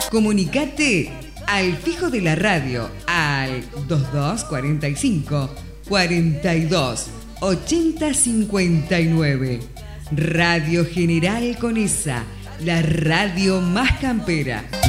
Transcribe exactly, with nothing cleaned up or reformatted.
Comunicate al fijo de la radio al veintidós cuarenta y cinco, cuarenta y dos, ochenta cincuenta y nueve. Radio General Conesa, la radio más campera.